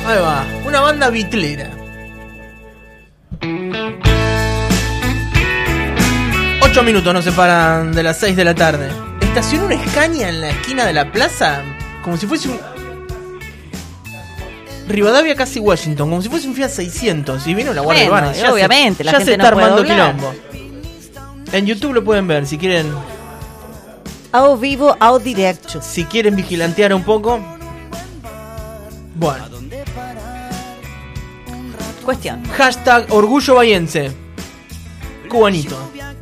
Ahí va, una banda bitlera. 8 minutos nos separan de las 6 de la tarde. Estacionó una Scania en la esquina de la plaza como si fuese un... Rivadavia, casi Washington, como si fuese un Fiat 600. Y vino la Guardia Urbana. Ya obviamente, la ya gente se no está puede armando doblar. quilombo. En YouTube lo pueden ver si quieren. Ao vivo, ao directo. Si quieren vigilantear un poco. Bueno. Cuestión. Hashtag Orgullo Bahiense. Cubanito.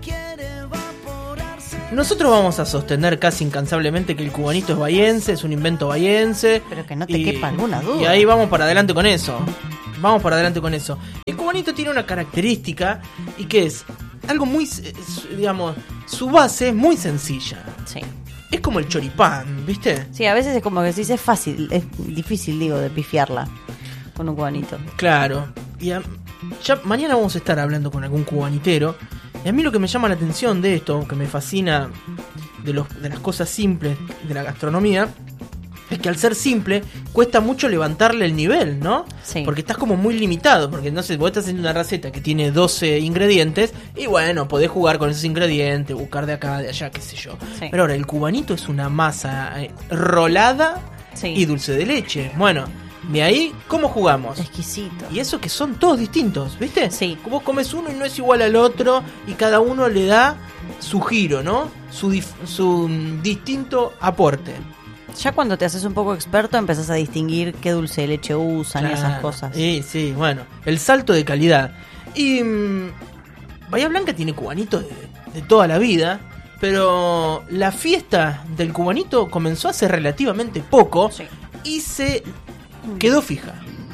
Nosotros vamos a sostener casi incansablemente que el cubanito es bahiense, es un invento bahiense. Pero que no te quepa alguna duda. Y ahí vamos para adelante con eso. Vamos para adelante con eso. El cubanito tiene una característica y que es algo muy, digamos, su base es muy sencilla. Sí. Es como el choripán, ¿viste? Sí, a veces es como que si es fácil, es difícil, digo, de pifiarla con un cubanito. Claro. Y ya mañana vamos a estar hablando con algún cubanitero. Y a mí lo que me llama la atención de esto, que me fascina de las cosas simples de la gastronomía, es que al ser simple cuesta mucho levantarle el nivel, ¿no? Sí. Porque estás como muy limitado, porque no sé, vos estás haciendo una receta que tiene 12 ingredientes y bueno, podés jugar con esos ingredientes, buscar de acá, de allá, qué sé yo. Sí. Pero ahora el cubanito es una masa rolada y dulce de leche. Bueno, de ahí, ¿cómo jugamos? Exquisito. Y eso que son todos distintos, ¿viste? Sí. Vos comes uno y no es igual al otro y cada uno le da su giro, ¿no? Su distinto aporte. Ya cuando te haces un poco experto empezás a distinguir qué dulce de leche usan y esas cosas. Sí, bueno, el salto de calidad. Y Bahía Blanca tiene cubanito de toda la vida, pero la fiesta del cubanito comenzó hace relativamente poco y se quedó fija.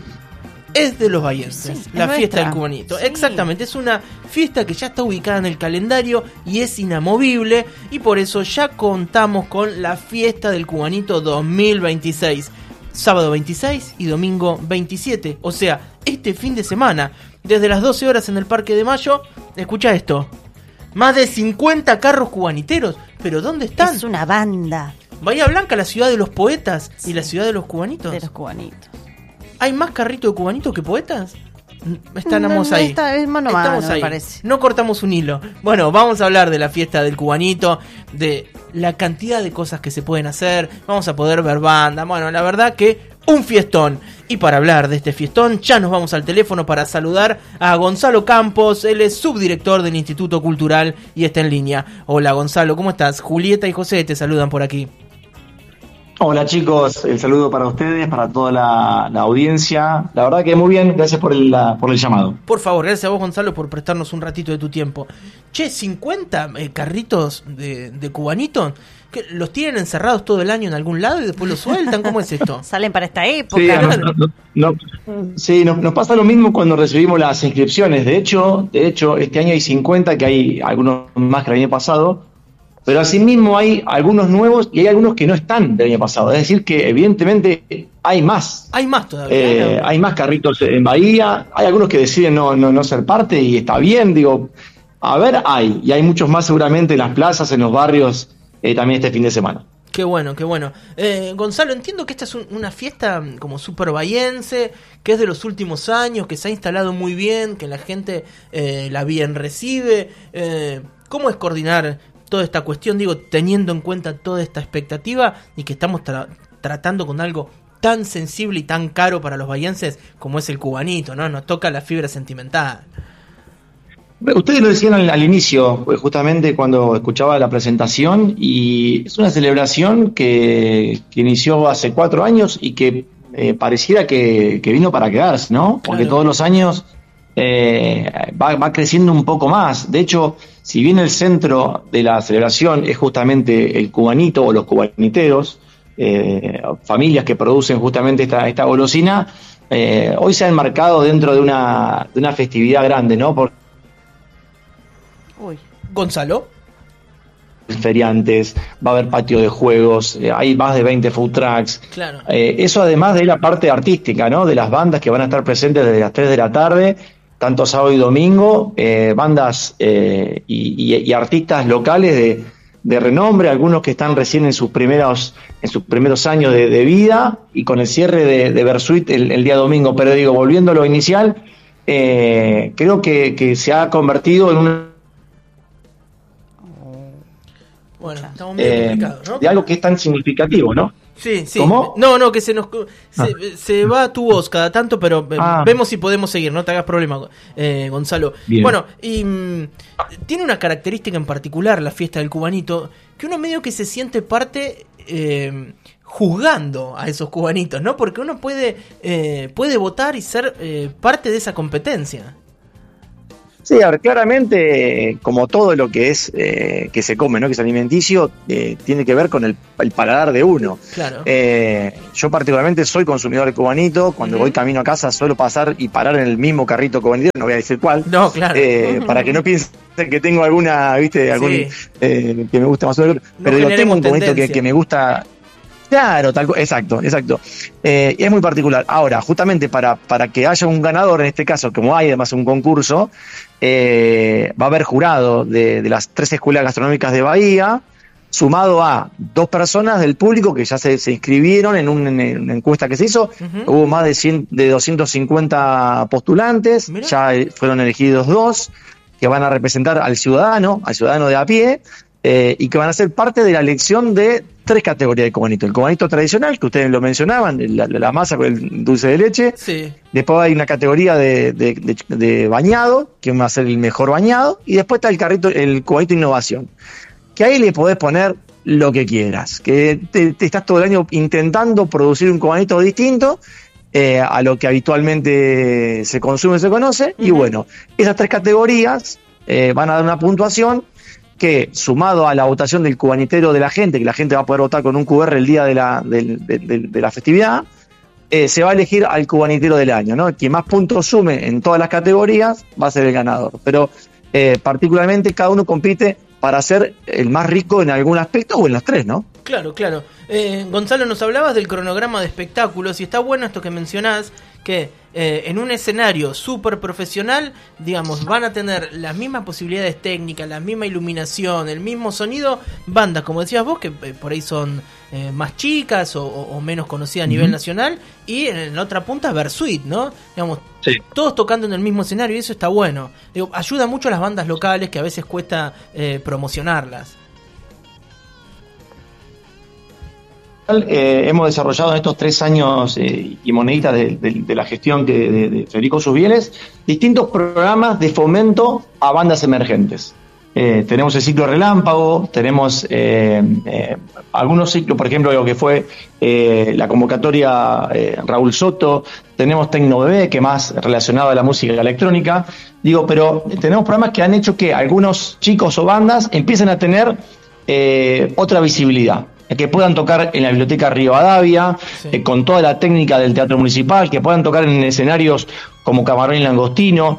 Es de los bahienses, Sí, la es fiesta nuestra. del cubanito. Sí. Exactamente, es una fiesta que ya está ubicada en el calendario y es inamovible. Y por eso ya contamos con la fiesta del cubanito 2026. Sábado 26 y domingo 27. O sea, este fin de semana, desde las 12 horas en el Parque de Mayo. Escucha esto. Más de 50 carros cubaniteros. ¿Pero dónde están? Es una banda Bahía Blanca, la ciudad de los poetas y la ciudad de los cubanitos. de los cubanitos. ¿Hay más carritos de cubanitos que poetas? Estamos ahí. Es mano a mano, Estamos me ahí. parece. No cortamos un hilo. Bueno, vamos a hablar de la fiesta del cubanito, de la cantidad de cosas que se pueden hacer. Vamos a poder ver banda. Bueno, la verdad que un fiestón. Y para hablar de este fiestón, ya nos vamos al teléfono para saludar a Gonzalo Campos. Él es subdirector del Instituto Cultural y está en línea. Hola Gonzalo, ¿cómo estás? Julieta y José te saludan por aquí. Hola chicos, el saludo para ustedes, para toda la audiencia. La verdad que muy bien, gracias por el llamado. Por favor, gracias a vos Gonzalo por prestarnos un ratito de tu tiempo. Che, 50 carritos de cubanito, ¿que los tienen encerrados todo el año en algún lado y después los sueltan? ¿Cómo es esto? Salen para esta época. Sí, nos pasa lo mismo cuando recibimos las inscripciones. De hecho, este año hay 50, que hay algunos más que el año pasado. Pero asimismo hay algunos nuevos y hay algunos que no están del año pasado. Es decir que evidentemente hay más. Hay más todavía. Hay más carritos en Bahía. Hay algunos que deciden no ser parte y está bien. Digo, a ver, hay. Y hay muchos más seguramente en las plazas, en los barrios, también este fin de semana. Qué bueno, qué bueno. Gonzalo, entiendo que esta es una fiesta como súper bahiense, que es de los últimos años, que se ha instalado muy bien, que la gente la bien recibe. ¿Cómo es coordinar toda esta cuestión, digo, teniendo en cuenta toda esta expectativa y que estamos tratando con algo tan sensible y tan caro para los bahienses como es el cubanito, ¿no? Nos toca la fibra sentimental. Ustedes lo decían al inicio, justamente cuando escuchaba la presentación, y es una celebración que inició hace 4 años y que pareciera que vino para quedarse, ¿no? Porque Claro. todos los años va creciendo un poco más. De hecho, si bien el centro de la celebración es justamente el cubanito o los cubaniteros, familias que producen justamente esta golosina, hoy se han enmarcado dentro de una festividad grande, ¿no? Porque Uy. Gonzalo. feriantes, va a haber patio de juegos, hay más de 20 food trucks. Claro. Eso además de la parte artística, ¿no? De las bandas que van a estar presentes desde las 3 de la tarde, tanto sábado y domingo, bandas y artistas locales de renombre, algunos que están recién en sus primeros años de vida, y con el cierre de Bersuit el día domingo. Pero digo, volviendo a lo inicial, creo que se ha convertido en una... Bueno, estamos medio complicados, ¿no? De algo que es tan significativo, ¿no? Sí. ¿Cómo? No, que se va tu voz cada tanto, pero vemos si podemos seguir, no te hagas problema, Gonzalo. Bien. Bueno, y tiene una característica en particular la fiesta del cubanito, que uno medio que se siente parte juzgando a esos cubanitos, ¿no? Porque uno puede votar y ser parte de esa competencia. Sí, a ver, claramente, como todo lo que es que se come, ¿no? Que es alimenticio, tiene que ver con el paladar de uno. Claro. Yo particularmente soy consumidor de cubanito. Cuando voy camino a casa suelo pasar y parar en el mismo carrito cubanito, no voy a decir cuál. No, claro. Para que no piensen que tengo alguna, ¿viste? Que me gusta más o menos. Pero yo tengo un cubanito que me gusta. Claro, exacto. Y es muy particular. Ahora, justamente para que haya un ganador, en este caso, como hay además un concurso, va a haber jurado de las 3 escuelas gastronómicas de Bahía, sumado a 2 personas del público que ya se inscribieron en una encuesta que se hizo. Hubo más de 250 postulantes. Mirá. Ya fueron elegidos 2 que van a representar al ciudadano de a pie, y que van a ser parte de la elección de 3 categorías de cubanito. El cubanito tradicional, que ustedes lo mencionaban, la masa con el dulce de leche. Sí. Después hay una categoría de bañado, que va a ser el mejor bañado. Y después está el cubanito innovación, que ahí le podés poner lo que quieras. Que te estás todo el año intentando producir un cubanito distinto a lo que habitualmente se consume, se conoce. Y bueno, esas 3 categorías van a dar una puntuación que, sumado a la votación del cubanitero de la gente, que la gente va a poder votar con un QR el día de la festividad, se va a elegir al cubanitero del año, ¿no? Quien más puntos sume en todas las categorías va a ser el ganador. Pero particularmente cada uno compite para ser el más rico en algún aspecto o en los 3, ¿no? Claro. Gonzalo, nos hablabas del cronograma de espectáculos y está bueno esto que mencionás, que en un escenario súper profesional, digamos, van a tener las mismas posibilidades técnicas, la misma iluminación, el mismo sonido, bandas, como decías vos, que por ahí son más chicas o menos conocidas a nivel nacional, y en la otra punta Bersuit, ¿no? Digamos, sí, todos tocando en el mismo escenario, y eso está bueno. Digo, ayuda mucho a las bandas locales, que a veces cuesta promocionarlas. Hemos desarrollado en estos 3 años y moneditas de la gestión de Federico Susbieles distintos programas de fomento a bandas emergentes. Tenemos el ciclo Relámpago, tenemos algunos ciclos, por ejemplo, lo que fue la convocatoria Raúl Soto, tenemos Tecno Bebé, que más relacionado a la música electrónica. Pero tenemos programas que han hecho que algunos chicos o bandas empiecen a tener otra visibilidad, que puedan tocar en la Biblioteca Rivadavia, sí, con toda la técnica del Teatro Municipal, que puedan tocar en escenarios como Camarón y Langostino,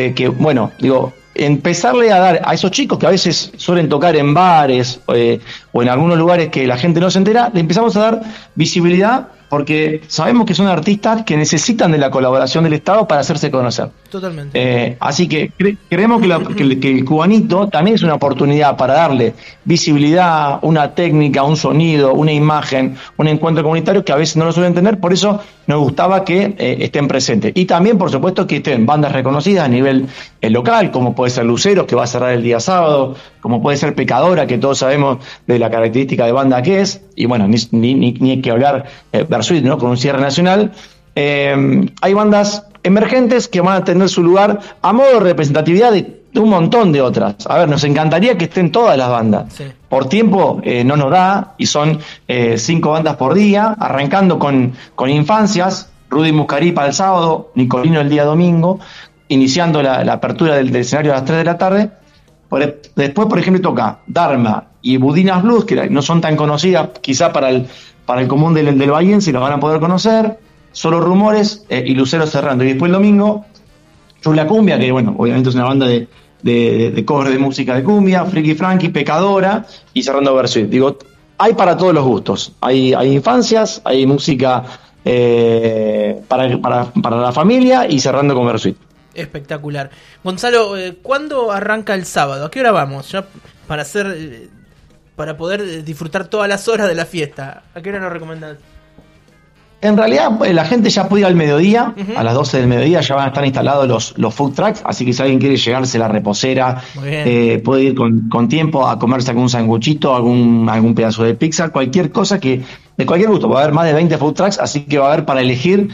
empezarle a dar a esos chicos que a veces suelen tocar en bares o en algunos lugares que la gente no se entera, le empezamos a dar visibilidad, porque sabemos que son artistas que necesitan de la colaboración del Estado para hacerse conocer. Totalmente. Así que creemos que el cubanito también es una oportunidad para darle visibilidad, una técnica, un sonido, una imagen, un encuentro comunitario que a veces no lo suelen tener. Por eso nos gustaba que estén presentes. Y también, por supuesto, que estén bandas reconocidas a nivel local, como puede ser Luceros, que va a cerrar el día sábado, como puede ser Pecadora, que todos sabemos de la característica de banda que es, y bueno, ni hay que hablar Bersuit, ¿no? Con un cierre nacional. Hay bandas emergentes que van a tener su lugar a modo de representatividad de un montón de otras. A ver, nos encantaría que estén todas las bandas. Sí. Por tiempo no nos da, y son 5 bandas por día, arrancando con Infancias, Rudy Muscarí para el sábado, Nicolino el día domingo, iniciando la apertura del escenario a las 3 de la tarde. Después, por ejemplo, toca Dharma y Budinas Blues, que no son tan conocidas quizá para el común del bahiense, lo van a poder conocer. Solo Rumores y Luceros cerrando. Y después el domingo, Chula Cumbia, que bueno, obviamente es una banda de cover de música de cumbia, Friki Frankie, Pecadora, y cerrando Bersuit. Hay para todos los gustos. Hay Infancias, hay música para la familia, y cerrando con Bersuit. Espectacular. Gonzalo, ¿cuándo arranca el sábado? ¿A qué hora vamos? Ya para hacer para poder disfrutar todas las horas de la fiesta? ¿A qué hora nos recomendás? En realidad, la gente ya puede ir al mediodía, a las 12 del mediodía ya van a estar instalados los food trucks, así que si alguien quiere llegarse la reposera, puede ir con tiempo a comerse algún sanguchito, algún pedazo de pizza, cualquier cosa de cualquier gusto. Va a haber más de 20 food trucks, así que va a haber para elegir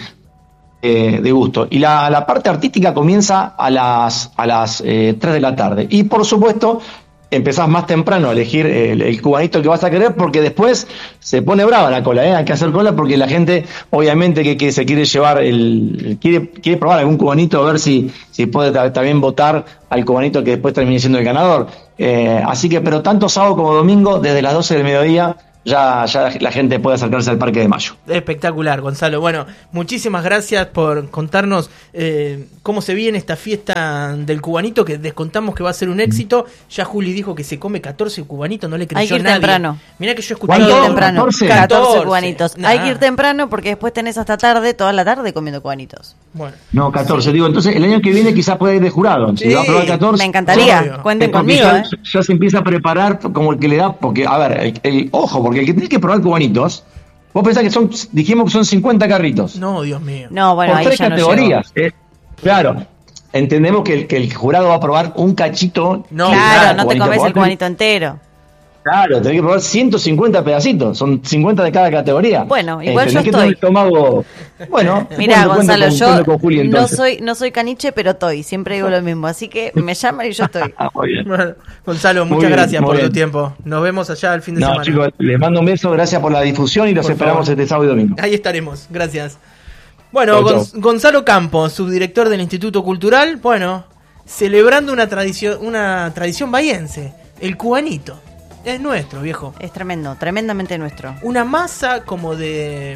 de gusto. Y la parte artística comienza a las 3 de la tarde. Y por supuesto, empezás más temprano a elegir el cubanito que vas a querer, porque después se pone brava la cola, hay que hacer cola porque la gente obviamente que se quiere llevar quiere probar algún cubanito, a ver si puede también votar al cubanito que después termine siendo el ganador. Así que, pero tanto sábado como domingo, desde las 12 del mediodía, ya la gente puede acercarse al Parque de Mayo. Espectacular, Gonzalo. Bueno, muchísimas gracias por contarnos cómo se viene esta fiesta del cubanito, que descontamos que va a ser un éxito. Ya Juli dijo que se come 14 cubanitos, no le creyó Hay que ir nadie. temprano. Mirá que yo escuché Hay que ir temprano. 14 cubanitos. Nah. Hay que ir temprano porque después tenés hasta tarde, toda la tarde comiendo cubanitos. Bueno. No, 14, digo, entonces el año que viene quizás puede ir de jurado. Si va a probar 14, me encantaría. Obvio. Cuenten porque conmigo, ya se empieza a preparar como el que le da, porque, a ver, ojo, porque el que tiene que probar cubanitos, vos pensás que dijimos que son 50 carritos. No, Dios mío. No, bueno, por ahí 3 ya categorías. Claro, entendemos que el jurado va a probar un cachito. No, claro, no te cubanito, comes el cubanito entero. Claro, tenés que probar 150 pedacitos, son 50 de cada categoría. Bueno, igual yo tenés que tener estoy. el estómago. Bueno, Mirá, Gonzalo, yo con Juli, no soy caniche, pero estoy. Siempre digo lo mismo. Así que me llaman y yo estoy. Muy bien. Bueno, Gonzalo, Muy muchas bien, gracias muy por tu bien. tiempo. Nos vemos allá el fin de semana. Chicos, les mando un beso, gracias por la difusión y los Por esperamos favor. este sábado y domingo. Ahí estaremos, gracias. Bueno, Chau, chau. Gonzalo Campos, subdirector del Instituto Cultural, bueno, celebrando una tradición bahiense, el cubanito. Es nuestro, viejo. Es tremendo, tremendamente nuestro. Una masa como de...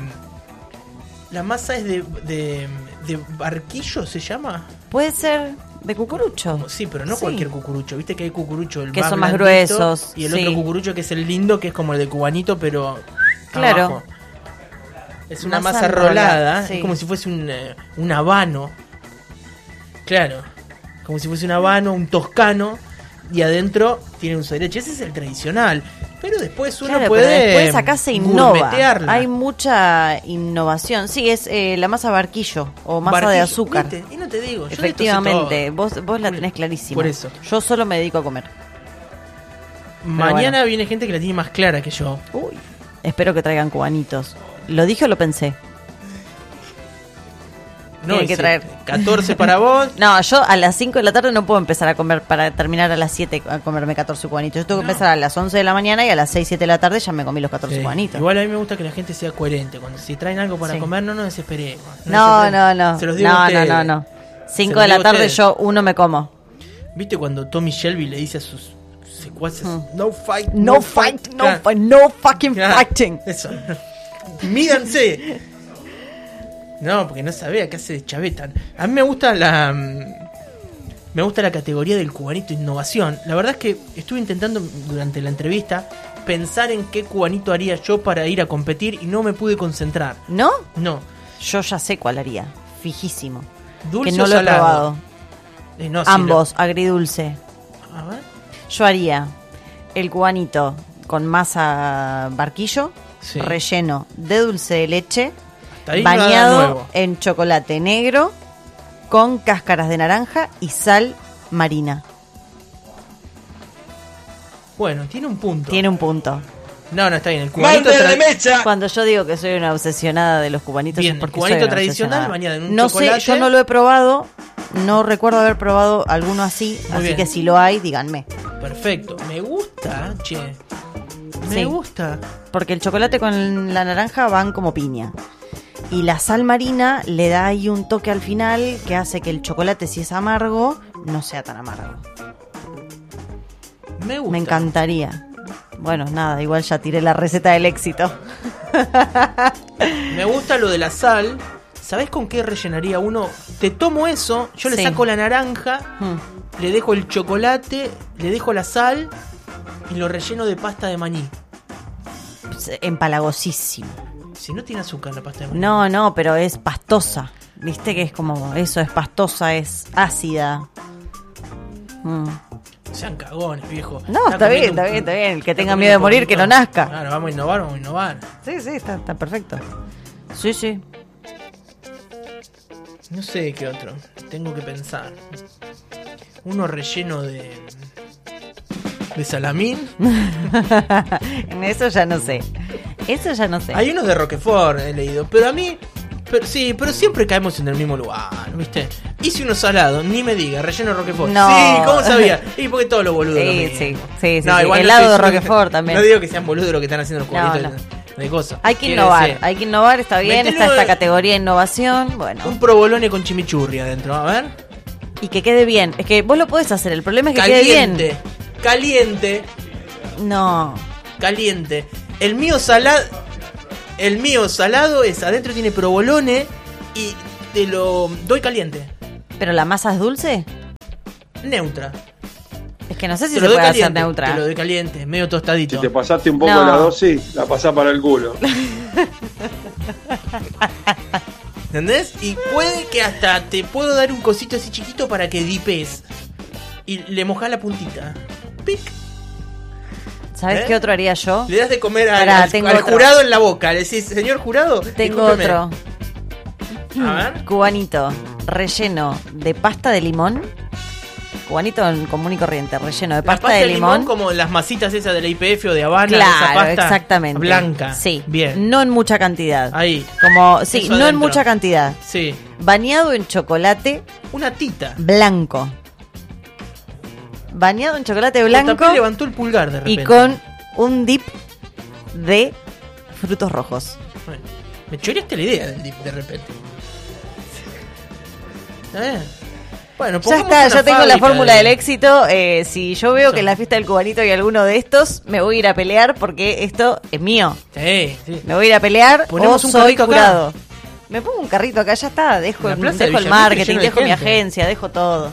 La masa es de barquillo, ¿se llama? Puede ser de cucurucho. Sí, pero no Sí. cualquier cucurucho. Viste que hay cucurucho el Que más son más blandito, gruesos, y el sí. otro cucurucho que es el lindo, que es como el de cubanito, pero Claro. abajo. Es una Masa masa enrolada, rolada, sí. es como si fuese un habano. Claro, como si fuese un habano, un toscano, y adentro tiene un dulce de leche. Ese es el tradicional. Pero después uno Claro, puede pero después acá se innova. gourmetearla. Hay mucha innovación. Sí, es la masa barquillo o masa de Barquillo, azúcar. ¿viste? Y no te digo, yo de esto sé Efectivamente, todo. vos la tenés clarísima. Por eso. Yo solo me dedico a comer. Mañana bueno. viene gente que la tiene más clara que yo. Uy, espero que traigan cubanitos. ¿Lo dije o lo pensé? Tienen que dice, traer. 14 para vos. No, yo a las 5 de la tarde no puedo empezar a comer para terminar a las 7 a comerme 14 cubanitos. Yo tengo que empezar a las 11 de la mañana y a las 6, 7 de la tarde ya me comí los 14 Sí. cubanitos. Igual a mí me gusta que la gente sea coherente. Cuando si traen algo para Sí. comer, no nos desesperemos. No. Se los digo a ustedes. No. Se 5 los de la digo a tarde ustedes. yo uno me como. ¿Viste cuando Tommy Shelby le dice a sus secuaces, Mm. no fight, No fight, no Claro. fight, no fucking Claro, fighting. Eso. Mídanse. No, porque no sabía qué hace chavetan. A mí me gusta la categoría del cubanito innovación. La verdad es que estuve intentando durante la entrevista pensar en qué cubanito haría yo para ir a competir y no me pude concentrar. ¿No? No. Yo ya sé cuál haría. Fijísimo. Dulce Que no o lo he salado. probado. No, sí, Ambos, agridulce. A ver. Yo haría el cubanito con masa barquillo, Sí. relleno de dulce de leche, Hasta ahí nada bañado nuevo. en chocolate negro con cáscaras de naranja y sal marina. Bueno, tiene un punto. Tiene un punto. No, está bien. El cubanito Cuando yo digo que soy una obsesionada de los cubanitos Bien, es porque el cubanito soy una tradicional obsesionada. bañado en un no chocolate. sé, yo no lo he probado, no recuerdo haber probado alguno así, Muy así bien. que si lo hay, díganme. Perfecto. Me gusta, che. Me Sí. gusta. Porque el chocolate con la naranja van como piña. Y la sal marina le da ahí un toque al final que hace que el chocolate, si es amargo, no sea tan amargo. Me gusta. Me encantaría. Bueno, nada, igual ya tiré la receta del éxito. Me gusta lo de la sal. ¿Sabés con qué rellenaría uno? Te tomo eso, yo le Sí. saco la naranja, le dejo el chocolate, le dejo la sal y lo relleno de pasta de maní. Empalagosísimo. Si no tiene azúcar la pasta de maní. No, pero es pastosa. Viste que es como eso, es pastosa, es ácida. Sean cagones, viejo. No, está bien. El que tenga miedo de morir, que no nazca. Claro, vamos a innovar. Sí, está perfecto. Sí. No sé qué otro. Tengo que pensar. Uno relleno de salamín. En eso ya no sé. Hay unos de Roquefort, he leído. Pero a mí... Pero siempre caemos en el mismo lugar, ¿viste? Hice uno salado, ni me diga, relleno de Roquefort. No. Sí, ¿cómo sabía? Y porque todos los boludos lo mismo. Sí. No, igual helado de Roquefort también. No digo que sean boludos lo que están haciendo los cuadritos de cosas. Hay que innovar, está bien. Está esta categoría de innovación. Bueno. Un provolone con chimichurri adentro, a ver. Y que quede bien. Es que vos lo podés hacer, el problema es que quede bien. Caliente. No. Caliente. El mío salado es adentro tiene provolone y te lo doy caliente. ¿Pero la masa es dulce? Neutra. Es que no sé si se puede hacer neutra. Te lo doy caliente, medio tostadito. Si te pasaste un poco la dosis, la pasás para el culo. ¿Entendés? Y puede que hasta te puedo dar un cosito así chiquito para que dipes. Y le mojás la puntita. Pic. ¿Sabes qué otro haría yo? Le das de comer al jurado en la boca. Le decís, señor jurado, tengo otro. A ver. Cubanito relleno de pasta de limón. Cubanito común y corriente, relleno de pasta de limón. Como las masitas esas de la IPF o de Habana. Claro, esa pasta exactamente. Blanca. Sí. Bien. No en mucha cantidad. Ahí. Sí, eso no adentro. En mucha cantidad. Sí. Bañado en chocolate. Una tita. Blanco. Bañado en chocolate blanco. También levantó el pulgar de repente. Y con un dip de frutos rojos. Bueno, me choreaste la idea del dip de repente. Bueno, ya está, ya tengo la fórmula del éxito. Si yo veo que en la fiesta del cubanito hay alguno de estos, me voy a ir a pelear porque esto es mío. Sí. Me voy a ir a pelear. Ponemos un soy carrito jurado. acá. Me pongo un carrito acá, ya está. Dejo el Villamitre marketing, lleno de dejo mi gente. agencia, dejo todo.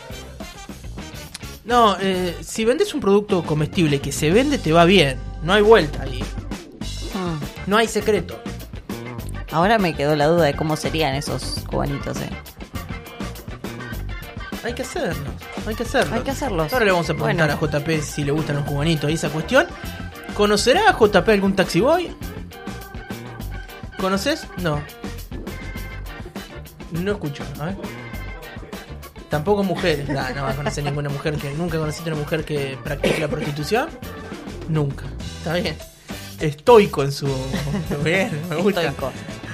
No, si vendes un producto comestible que se vende, te va bien. No hay vuelta ahí. No hay secreto. Ahora me quedó la duda de cómo serían esos cubanitos, Hay que hacerlos. Hay que hacerlos. Ahora le vamos a preguntar a JP si le gustan los cubanitos y esa cuestión. ¿Conocerá a JP algún taxi boy? ¿Conoces? No. No escucho, a ver. Tampoco mujeres. No vas a conocer ninguna mujer que... ¿Nunca conociste una mujer que practique la prostitución? Nunca. Está bien. Estoico en su... Bien, me gusta. Estoico.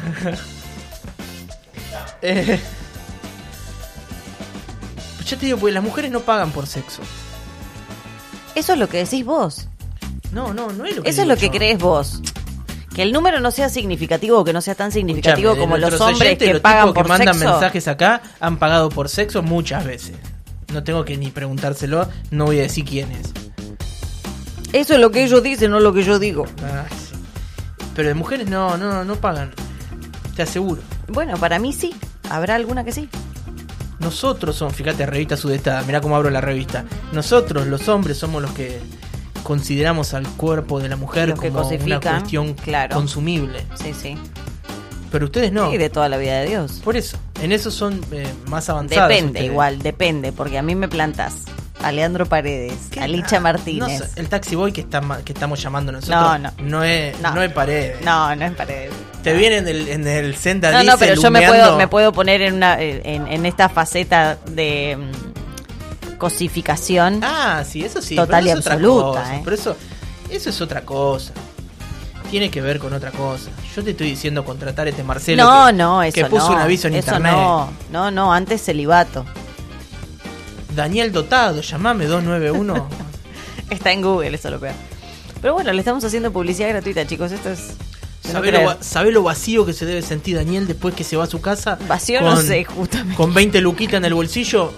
Ya te digo, porque las mujeres no pagan por sexo. Eso es lo que decís vos. No es lo que Eso es lo que crees vos. Que el número no sea significativo o que no sea tan significativo como los hombres que pagan por sexo. Los tipos que mandan sexo. mensajes acá han pagado por sexo muchas veces. No tengo que ni preguntárselo, no voy a decir quién es. Eso es lo que ellos dicen, no lo que yo digo. Sí. Pero de mujeres no pagan. Te aseguro. Bueno, para mí sí. Habrá alguna que sí. Nosotros somos, fíjate, revista Sudestada, mirá cómo abro la revista. Nosotros, los hombres, somos los que consideramos al cuerpo de la mujer Los que como una cosifican, cuestión claro. consumible. Sí. Pero ustedes no. Y de toda la vida de Dios. Por eso, en eso son más avanzados. Depende, porque a mí me plantas a Leandro Paredes, a Licha Martínez. No sé, el taxi boy que estamos llamando nosotros no es Paredes. No es Paredes. Te viene en el Senda No, Diesel pero yo humeando. me puedo poner en esta faceta de cosificación. Sí, eso sí. Total y pero eso es absoluta, otra cosa. Pero eso es otra cosa. Tiene que ver con otra cosa. Yo te estoy diciendo contratar a este Marcelo que puso un aviso en internet. No, antes celibato. Daniel Dotado, llamame 291. Está en Google, eso lo peor. Pero bueno, le estamos haciendo publicidad gratuita, chicos. Esto es... ¿Sabés lo vacío que se debe sentir Daniel después que se va a su casa? Vacío no sé, justamente. Con 20 luquitas en el bolsillo.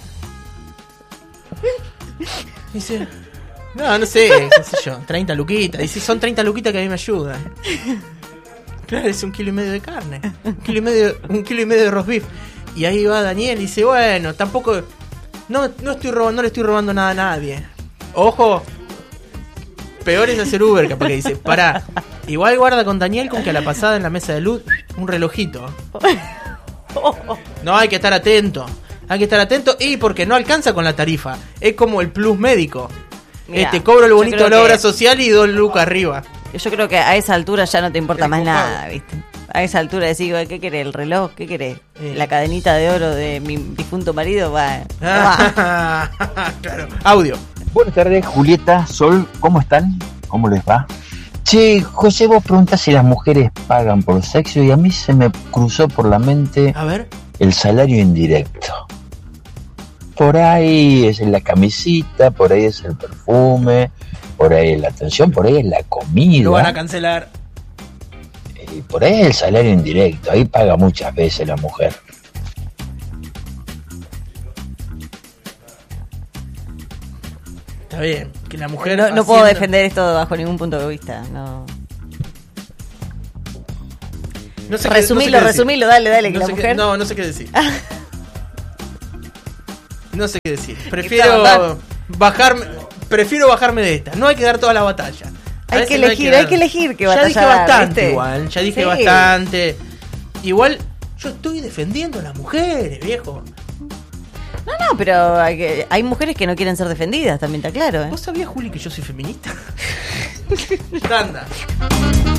Dice... No sé, qué sé yo, 30 luquitas. Dice, son 30 luquitas que a mí me ayudan. Claro, es 1,5 kilos de carne. 1,5 kilos de roast beef. Y ahí va Daniel y dice, bueno, tampoco... No le estoy robando nada a nadie. Ojo. Peor es hacer Uber, capaz que dice, pará. Igual guarda con Daniel con que a la pasada en la mesa de luz, un relojito. No, hay que estar atento. Hay que estar atento y porque no alcanza con la tarifa. Es como el plus médico. Mirá, Cobro el yo bonito creo de la obra que- social y 2 lucas arriba. Yo creo que a esa altura ya no te importa más Preocupado. nada, ¿viste? A esa altura decís, ¿qué querés? ¿El reloj? ¿Qué querés? Sí. ¿La cadenita de oro de mi difunto marido? Va. Claro. Audio. Buenas tardes, Julieta, Sol, ¿cómo están? ¿Cómo les va? Che, José, vos preguntás si las mujeres pagan por sexo y a mí se me cruzó por la mente A ver. el salario indirecto. Por ahí es la camisita, por ahí es el perfume, por ahí es la atención, por ahí es la Lo van a comida, cancelar. y por ahí es el salario indirecto, ahí paga muchas veces la mujer. Está bien. Que la mujer. No puedo haciendo- defender esto bajo ningún punto de vista. No. No sé Resumilo, qué decir. dale, que No la sé qué- mujer. no sé qué decir. No sé qué decir. Está, Prefiero va. bajarme de esta. No hay que dar toda la batalla. A Hay veces que no elegir qué Ya batalla dije dar, bastante ¿viste? igual. Ya dije Sí. bastante. Igual yo estoy defendiendo a las mujeres, viejo. No, pero hay mujeres que no quieren ser defendidas, también está claro, ¿eh? ¿Vos sabías, Juli, que yo soy feminista? Tanda.